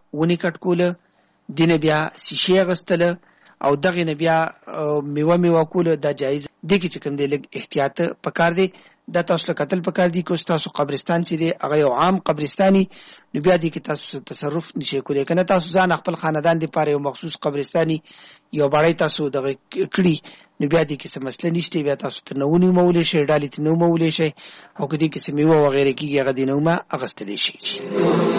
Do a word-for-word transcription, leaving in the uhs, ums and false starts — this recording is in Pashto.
ونی کټ کوله، دینه بیا شیشه غستله او دغه نه بیا میوه میوه کوله، دا جایز دی چې کوم دی لګ احتیاط پکار دی. دا تاسو له قتل پکار دی کو تاسو قبرستان چې دی هغه یو عام قبرستاني، نو بیا دی کې تاسو تصرف نشئ کولای. کنه تاسو ځان خپل خاندان دی پاره یو مخصوص قبرستاني یو باړی تاسو دغه کړی، نو بیا دی کې څه مسله نشته، بیا تاسو ته نو نو مولې شي ډالې ته نو مولې شي او کدي کې سیمه و غیره کیږي هغه دینه ما اغستلی شي.